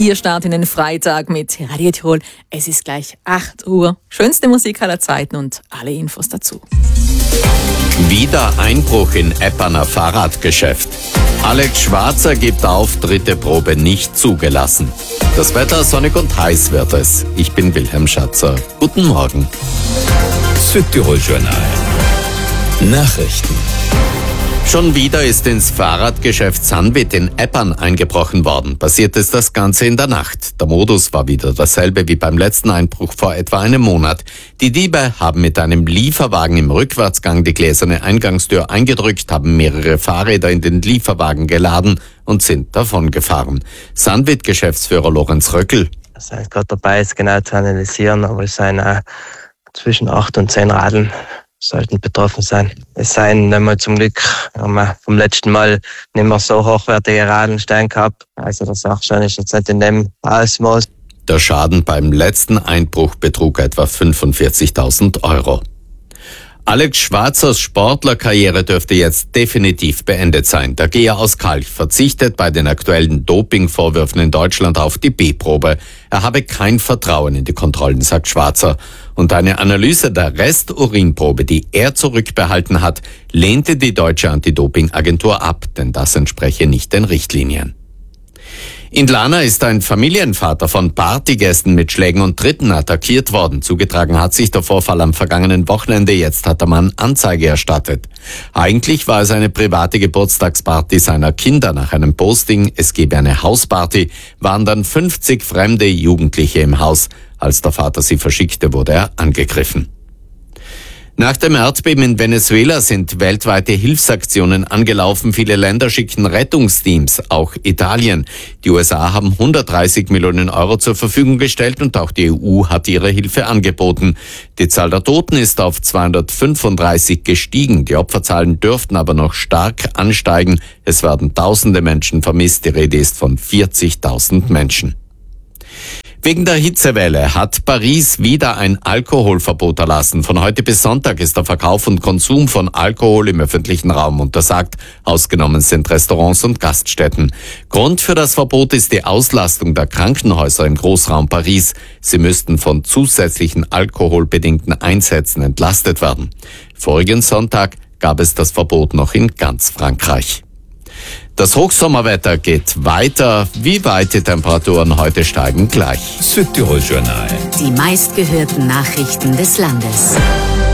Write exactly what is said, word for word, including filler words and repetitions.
Ihr Start in den Freitag mit Radio Tirol. Es ist gleich acht Uhr. Schönste Musik aller Zeiten und alle Infos dazu. Wieder Einbruch in Eppaner Fahrradgeschäft. Alex Schwarzer gibt auf, dritte Probe nicht zugelassen. Das Wetter sonnig und heiß wird es. Ich bin Wilhelm Schatzer. Guten Morgen. Südtirol Journal. Nachrichten. Schon wieder ist ins Fahrradgeschäft Sanwit in Eppern eingebrochen worden. Passiert ist das Ganze in der Nacht. Der Modus war wieder dasselbe wie beim letzten Einbruch vor etwa einem Monat. Die Diebe haben mit einem Lieferwagen im Rückwärtsgang die gläserne Eingangstür eingedrückt, haben mehrere Fahrräder in den Lieferwagen geladen und sind davongefahren. Sanwit-Geschäftsführer Lorenz Röckel. Wir sind gerade dabei, es genau zu analysieren, aber es sind auch zwischen acht und zehn Radeln sollten betroffen sein. Es seien nicht mal zum Glück, haben wir vom letzten Mal nicht mehr so hochwertige Radeln gehabt. Also der Sachschaden ist jetzt nicht in dem Ausmaß. Der Schaden beim letzten Einbruch betrug etwa fünfundvierzigtausend Euro. Alex Schwarzers Sportlerkarriere dürfte jetzt definitiv beendet sein. Der Geher aus Kalch verzichtet bei den aktuellen Dopingvorwürfen in Deutschland auf die B-Probe. Er habe kein Vertrauen in die Kontrollen, sagt Schwarzer. Und eine Analyse der Resturinprobe, die er zurückbehalten hat, lehnte die deutsche Anti-Doping-Agentur ab, denn das entspreche nicht den Richtlinien. In Lana ist ein Familienvater von Partygästen mit Schlägen und Tritten attackiert worden. Zugetragen hat sich der Vorfall am vergangenen Wochenende. Jetzt hat der Mann Anzeige erstattet. Eigentlich war es eine private Geburtstagsparty seiner Kinder. Nach einem Posting, es gebe eine Hausparty, waren dann fünfzig fremde Jugendliche im Haus. Als der Vater sie verschickte, wurde er angegriffen. Nach dem Erdbeben in Venezuela sind weltweite Hilfsaktionen angelaufen. Viele Länder schicken Rettungsteams, auch Italien. Die U S A haben hundertdreißig Millionen Euro zur Verfügung gestellt und auch die E U hat ihre Hilfe angeboten. Die Zahl der Toten ist auf zweihundertfünfunddreißig gestiegen. Die Opferzahlen dürften aber noch stark ansteigen. Es werden tausende Menschen vermisst. Die Rede ist von vierzigtausend Menschen. Wegen der Hitzewelle hat Paris wieder ein Alkoholverbot erlassen. Von heute bis Sonntag ist der Verkauf und Konsum von Alkohol im öffentlichen Raum untersagt. Ausgenommen sind Restaurants und Gaststätten. Grund für das Verbot ist die Auslastung der Krankenhäuser im Großraum Paris. Sie müssten von zusätzlichen alkoholbedingten Einsätzen entlastet werden. Vorigen Sonntag gab es das Verbot noch in ganz Frankreich. Das Hochsommerwetter geht weiter. Wie weit die Temperaturen heute steigen, gleich. Südtirol Journal. Die meistgehörten Nachrichten des Landes.